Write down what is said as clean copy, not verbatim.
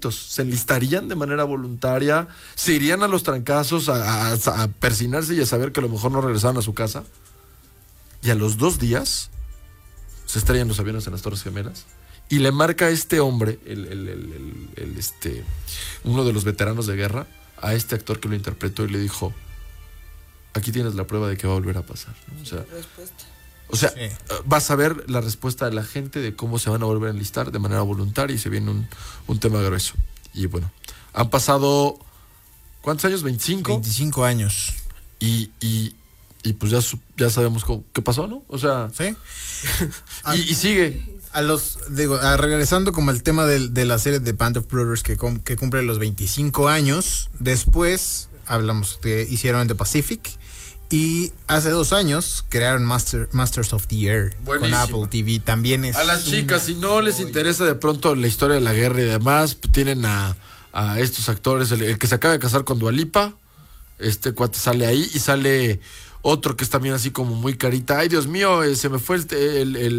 jovencitos, se enlistarían de manera voluntaria, se irían a los trancazos a persinarse y a saber que a lo mejor no regresaban a su casa. Y a los 2 días se estrellan los aviones en las Torres Gemelas. Y le marca a este hombre, uno de los veteranos de guerra, a este actor que lo interpretó y le dijo: aquí tienes la prueba de que va a volver a pasar, ¿no? Sí. Vas a ver la respuesta de la gente de cómo se van a volver a enlistar de manera voluntaria y se viene un tema grueso. Y bueno, han pasado, ¿cuántos años? 25. 25 años. Y pues ya sabemos qué pasó, ¿no? O sea, sí. y sigue. Regresando como el tema de la serie de Band of Brothers que cumple los 25 años. Después hicieron The Pacific. Y hace 2 años crearon Masters of the Air. Buenísimo. Con Apple TV. También es... A las chicas, si no les interesa de pronto la historia de la guerra y demás, tienen a estos actores. El que se acaba de casar con Dua Lipa, este cuate sale ahí, y sale otro que es también así como muy carita. Ay, Dios mío, se me fue el